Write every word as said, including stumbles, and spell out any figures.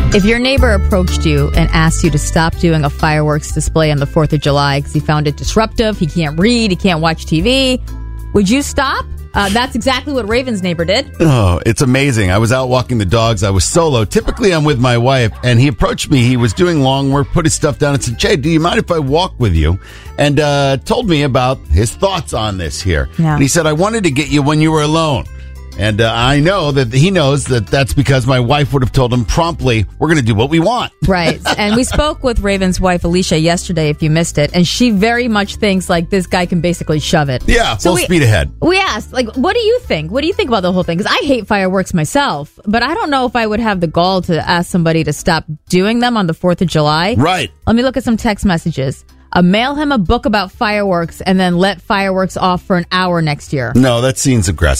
If your neighbor approached you and asked you to stop doing a fireworks display on the fourth of July because he found it disruptive, he can't read, he can't watch T V, would you stop? Uh, that's exactly what Raven's neighbor did. Oh, it's amazing. I was out walking the dogs. I was solo. Typically, I'm with my wife, and he approached me. He was doing long work, put his stuff down, and said, Jay, do you mind if I walk with you? And uh, told me about his thoughts on this here. Yeah. And he said, I wanted to get you when you were alone. And uh, I know that he knows that that's because my wife would have told him promptly, we're going to do what we want. Right. And we spoke with Raven's wife, Alicia, yesterday, if you missed it. And she very much thinks like this guy can basically shove it. Yeah, so full we, speed ahead. We asked, like, what do you think? What do you think about the whole thing? Because I hate fireworks myself, but I don't know if I would have the gall to ask somebody to stop doing them on the fourth of July. Right. Let me look at some text messages. Uh, mail him a book about fireworks and then let fireworks off for an hour next year. No, that seems aggressive.